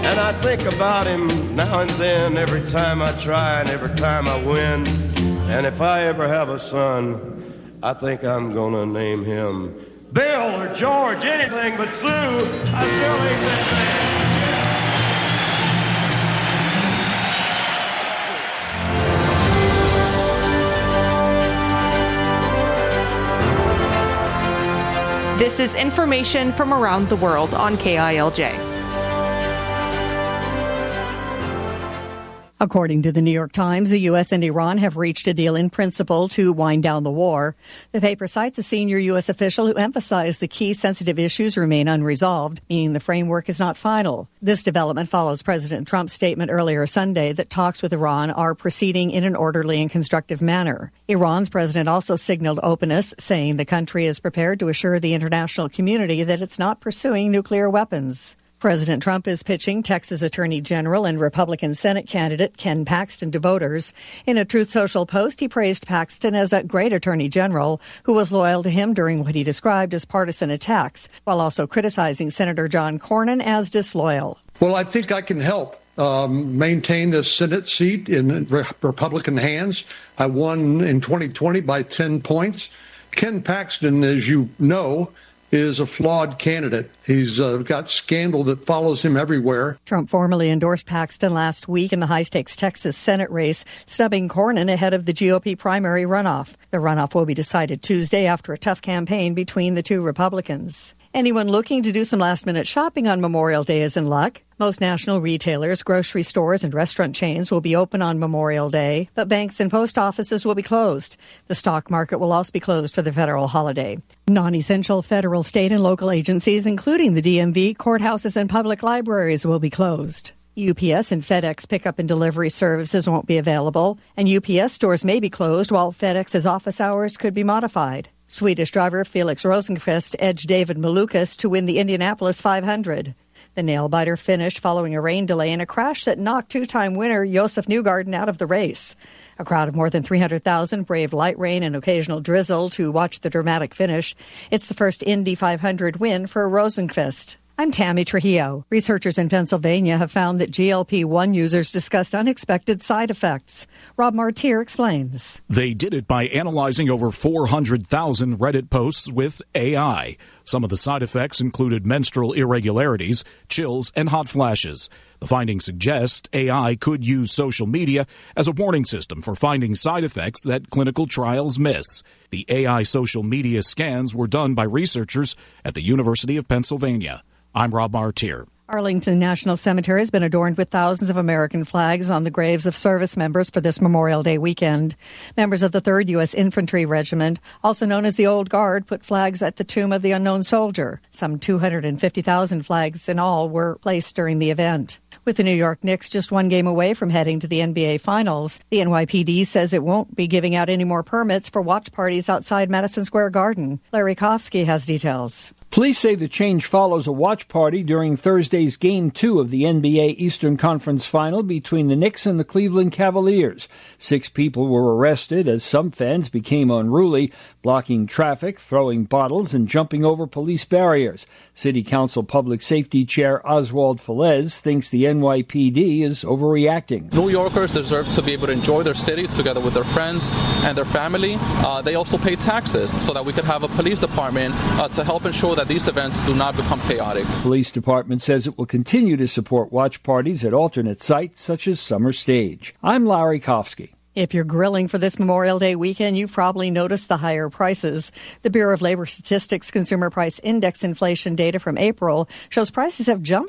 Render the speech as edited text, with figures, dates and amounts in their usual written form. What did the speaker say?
And I think about him now and then, every time I try and every time I win. And if I ever have a son, I think I'm gonna name him Bill or George, anything but Sue. I still ain't that man. This is information from around the world on KILJ. According to the New York Times, the U.S. and Iran have reached a deal in principle to wind down the war. The paper cites a senior U.S. official who emphasized the key sensitive issues remain unresolved, meaning the framework is not final. This development follows President Trump's statement earlier Sunday that talks with Iran are proceeding in an orderly and constructive manner. Iran's president also signaled openness, saying the country is prepared to assure the international community that it's not pursuing nuclear weapons. President Trump is pitching Texas Attorney General and Republican Senate candidate Ken Paxton to voters. In a Truth Social post, he praised Paxton as a great Attorney General who was loyal to him during what he described as partisan attacks, while also criticizing Senator John Cornyn as disloyal. Well, I think I can help maintain the Senate seat in Republican hands. I won in 2020 by 10 points. Ken Paxton, as you know, is a flawed candidate. He's got scandal that follows him everywhere. Trump formally endorsed Paxton last week in the high-stakes Texas Senate race, snubbing Cornyn ahead of the GOP primary runoff. The runoff will be decided Tuesday after a tough campaign between the two Republicans. Anyone looking to do some last-minute shopping on Memorial Day is in luck. Most national retailers, grocery stores, and restaurant chains will be open on Memorial Day, but banks and post offices will be closed. The stock market will also be closed for the federal holiday. Non-essential federal, state, and local agencies, including the DMV, courthouses, and public libraries, will be closed. UPS and FedEx pickup and delivery services won't be available, and UPS stores may be closed while FedEx's office hours could be modified. Swedish driver Felix Rosenqvist edged David Malukas to win the Indianapolis 500. The nail-biter finished following a rain delay in a crash that knocked two-time winner Josef Newgarden out of the race. A crowd of more than 300,000 braved light rain and occasional drizzle to watch the dramatic finish. It's the first Indy 500 win for Rosenqvist. I'm Tammy Trujillo. Researchers in Pennsylvania have found that GLP-1 users discussed unexpected side effects. Rob Martier explains. They did it by analyzing over 400,000 Reddit posts with AI. Some of the side effects included menstrual irregularities, chills, and hot flashes. The findings suggest AI could use social media as a warning system for finding side effects that clinical trials miss. The AI social media scans were done by researchers at the University of Pennsylvania. I'm Rob Martier. Arlington National Cemetery has been adorned with thousands of American flags on the graves of service members for this Memorial Day weekend. Members of the 3rd U.S. Infantry Regiment, also known as the Old Guard, put flags at the Tomb of the Unknown Soldier. Some 250,000 flags in all were placed during the event. With the New York Knicks just one game away from heading to the NBA Finals, the NYPD says it won't be giving out any more permits for watch parties outside Madison Square Garden. Larry Kofsky has details. Police say the change follows a watch party during Thursday's Game 2 of the NBA Eastern Conference Final between the Knicks and the Cleveland Cavaliers. 6 people were arrested as some fans became unruly, blocking traffic, throwing bottles, and jumping over police barriers. City Council Public Safety Chair Oswald Velez thinks the NYPD is overreacting. New Yorkers deserve to be able to enjoy their city together with their friends and their family. They also pay taxes so that we can have a police department to help ensure that these events do not become chaotic. The police department says it will continue to support watch parties at alternate sites such as Summer Stage. I'm Larry Kofsky. If you're grilling for this Memorial Day weekend, you've probably noticed the higher prices. The Bureau of Labor Statistics Consumer Price Index inflation data from April shows prices have jumped